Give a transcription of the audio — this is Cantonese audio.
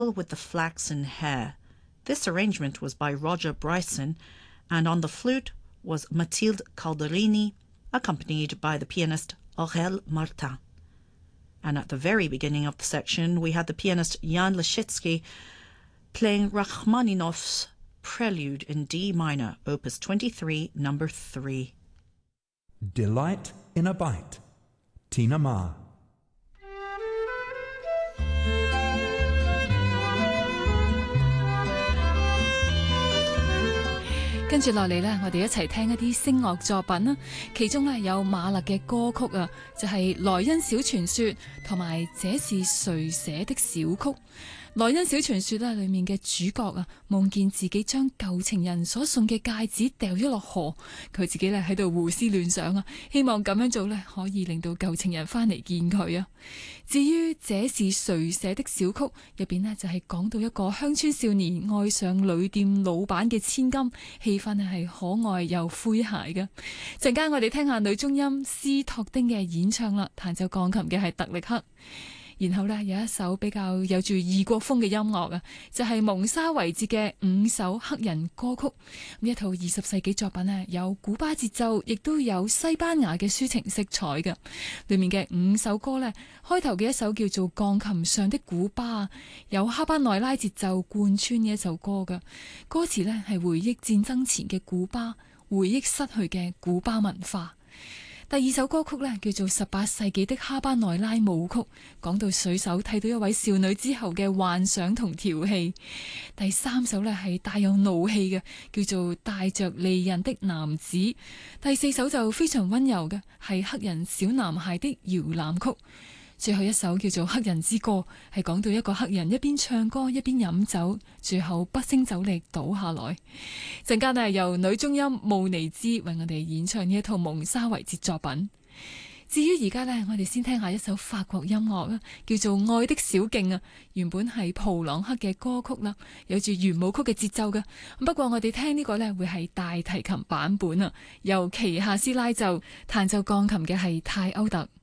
with the Flaxen Hair. This arrangement was by Roger Bryson, and on the flute was Mathilde Calderini, accompanied by the pianist Aurèle Martin. And at the very beginning of the section, we had the pianist Jan Leschetski playing Rachmaninoff's Prelude in D minor, Opus 23, number 3. Delight in a Bite, Tina Ma. 跟住落嚟呢，我哋一齊聽一啲聲樂作品啦。其中呢有馬勒嘅歌曲啊，就係《萊茵小傳說》同埋《這是誰寫的小曲》。萊茵小傳說咧，裏面嘅主角啊，夢見自己將舊情人所送嘅戒指掉咗落河，佢自己咧喺度胡思亂想啊，希望咁樣做咧可以令到舊情人翻嚟見佢啊。至於這是誰寫的小曲入邊呢，就係講到一個鄉村少年愛上旅店老闆嘅千金，氣氛係可愛又詼諧嘅。陣間我哋聽下女中音斯托丁嘅演唱啦，彈奏鋼琴嘅係特力克。然後呢，有一首比較有住異國風嘅音樂啊，就係蒙沙維節嘅5首黑人歌曲。呢一套20世紀作品呢，有古巴節奏，亦都有西班牙嘅抒情色彩嘅。裏面嘅5首歌呢，開頭嘅一首叫做《鋼琴上的古巴》，有哈巴內拉節奏貫穿嘅一首歌嘅。歌詞呢係回憶戰爭前嘅古巴，回憶失去嘅古巴文化。第2首歌曲呢，叫做18世紀的哈巴內拉舞曲，講到水手睇到一位少女之後嘅幻想同調戲。第3首呢，係帶有怒氣嘅，叫做帶着利刃的男子。第4首就非常溫柔嘅，係黑人小男孩的搖籃曲。最後一首叫做《黑人之歌》，係講到一個黑人一邊唱歌一邊飲酒，最後不勝酒力倒下來。陣間係由女中音慕尼茲為我哋演唱呢一套蒙沙維節作品。至於而家呢，我哋先聽下一首法國音樂啦，叫做《愛的小徑》啊。原本係普朗克嘅歌曲啦，有住圓舞曲嘅節奏嘅。不過我哋聽呢個呢，會係大提琴版本啊，由奇夏斯拉奏，彈奏鋼琴嘅係泰歐特。